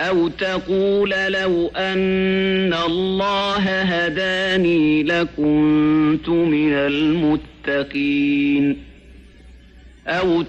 أو تقول لو أن الله هداني لكنت من المتقين أو